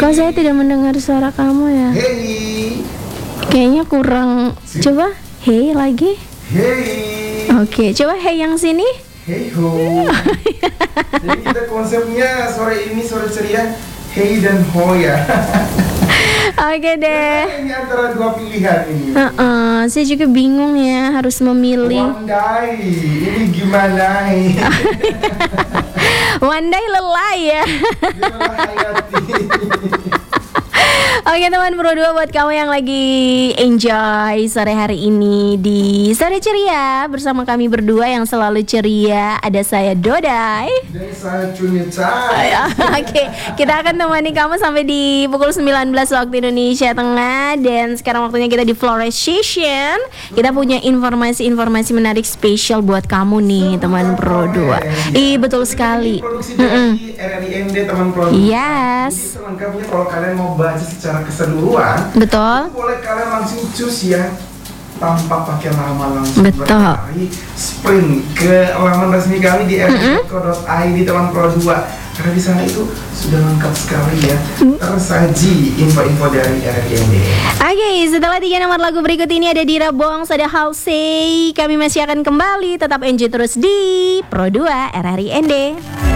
Kok saya tidak mendengar suara kamu ya? Hey. Kayaknya kurang. Coba hey lagi. Hey. Oke, coba hey yang sini. Hey ho. Jadi kita konsepnya sore ini sore ceria hey dan ho ya. Oke deh. Ini antara dua pilihan ini. Saya juga bingung ya harus memilih. Wandai, ini gimana? Wandai lelah ya. Gimana Hayati? Oke teman Pro 2, buat kamu yang lagi enjoy sore hari ini di Sore Ceria bersama kami berdua yang selalu ceria. Ada saya Dodai Dan saya Cunita. Oke, kita akan temani kamu sampai di pukul 19 waktu Indonesia Tengah. Dan sekarang waktunya kita di Flores Session. Kita punya informasi-informasi menarik spesial buat kamu nih teman Pro 2. Betul sekali. Produksi dari RRIND teman Pro 2. Yes. Jadi selengkapnya kalau kalian mau baca secara keseluruhan, Betul. boleh kalian langsung choose ya, tanpa pakai lama, langsung Betul. berlari sprint ke laman resmi kami di rri.co.id teman Pro 2. Karena di sana itu sudah lengkap sekali ya, tersaji info-info dari RRIND. Oke, setelah 3 nomor lagu berikut ini ada Dira Bongs, ada Halsey. Kami masih akan kembali, tetap enjoy terus di Pro 2 RRIND.